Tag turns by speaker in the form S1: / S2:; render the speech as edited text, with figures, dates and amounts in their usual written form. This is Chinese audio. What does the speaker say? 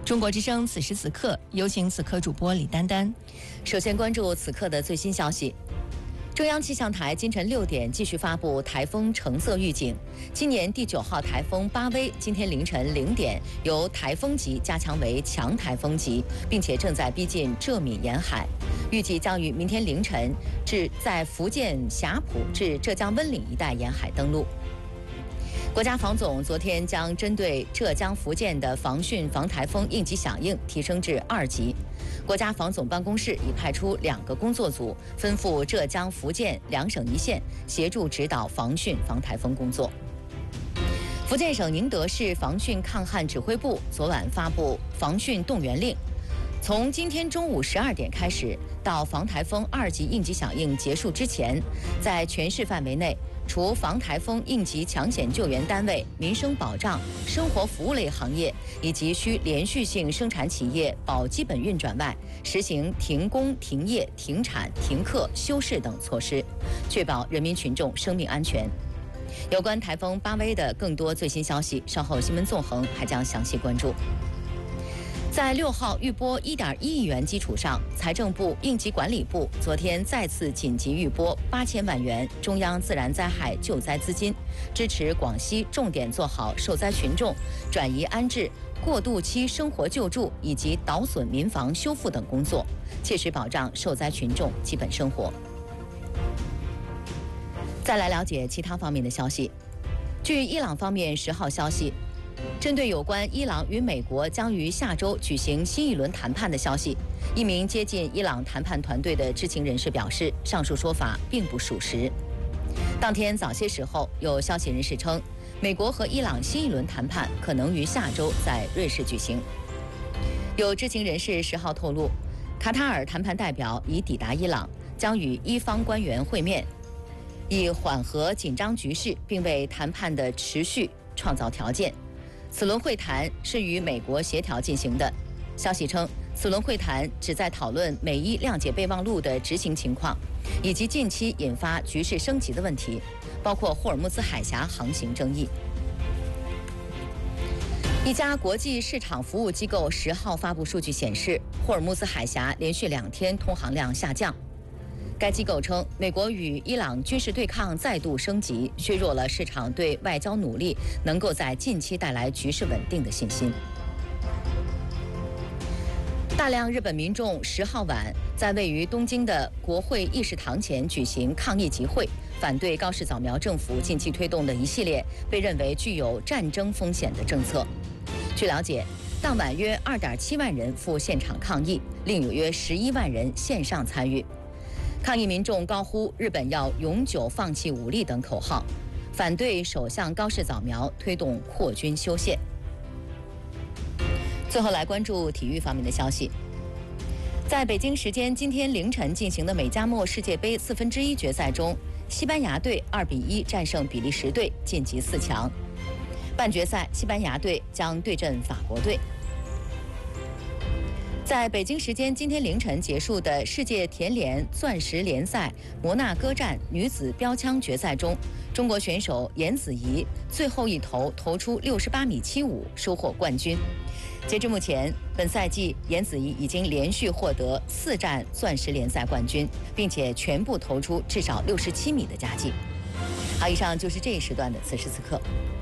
S1: 中国之声此时此刻，有请此刻主播李丹丹。
S2: 首先关注此刻的最新消息。中央气象台今晨6点继续发布台风橙色预警。今年第9号台风巴威今天凌晨0点由台风级加强为强台风级，并且正在逼近浙闽沿海，预计将于明天凌晨至在福建霞浦至浙江温岭一带沿海登陆。国家防总昨天将针对浙江、福建的防汛防台风应急响应提升至2级。国家防总办公室已派出2个工作组，分赴浙江、福建2省1县，协助指导防汛防台风工作。福建省宁德市防汛抗旱指挥部昨晚发布防汛动员令，从今天中午12点开始，到防台风2级应急响应结束之前，在全市范围内，除防台风应急抢险救援单位、民生保障、生活服务类行业以及需连续性生产企业保基本运转外，实行停工、停业、停产、停课、休市等措施，确保人民群众生命安全。有关台风巴威的更多最新消息，稍后新闻纵横还将详细关注。在6号预拨1.1亿元基础上，财政部、应急管理部昨天再次紧急预拨8000万元中央自然灾害救灾资金，支持广西重点做好受灾群众转移安置、过渡期生活救助以及倒损民房修复等工作，切实保障受灾群众基本生活。再来了解其他方面的消息。据伊朗方面10号消息，针对有关伊朗与美国将于下周举行新一轮谈判的消息，一名接近伊朗谈判团队的知情人士表示，上述说法并不属实。当天早些时候，有消息人士称，美国和伊朗新一轮谈判可能于下周在瑞士举行。有知情人士10号透露，卡塔尔谈判代表已抵达伊朗，将与伊方官员会面，以缓和紧张局势，并为谈判的持续创造条件。此轮会谈是与美国协调进行的。消息称，此轮会谈旨在讨论美伊谅解备忘录的执行情况，以及近期引发局势升级的问题，包括霍尔木兹海峡航行争议。一家国际市场服务机构10号发布数据显示，霍尔木兹海峡连续2天通航量下降。该机构称，美国与伊朗军事对抗再度升级，削弱了市场对外交努力能够在近期带来局势稳定的信心。大量日本民众10号晚在位于东京的国会议事堂前举行抗议集会，反对高市早苗政府近期推动的一系列被认为具有战争风险的政策。据了解，当晚约2.7万人赴现场抗议，另有约11万人线上参与。抗议民众高呼“日本要永久放弃武力”等口号，反对首相高市早苗推动扩军修宪。最后来关注体育方面的消息。在北京时间今天凌晨进行的美加墨世界杯1/4决赛中，西班牙队2比1战胜比利时队，晋级4强。半决赛，西班牙队将对阵法国队。在北京时间今天凌晨结束的世界田联钻石联赛摩纳哥站女子标枪决赛中，中国选手颜子怡最后一投投出68.75米，收获冠军。截至目前，本赛季颜子怡已经连续获得4站钻石联赛冠军，并且全部投出至少67米的佳绩。好，以上就是这一时段的此时此刻。